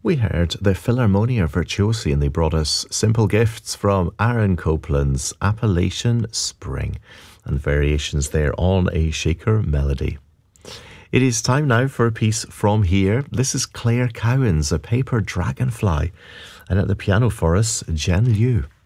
We heard the Philharmonia Virtuosi and they brought us Simple Gifts from Aaron Copland's Appalachian Spring and variations there on a shaker melody. It is time now for a piece from here. This is Claire Cowan's A Paper Dragonfly, and at the piano for us, Jen Liu.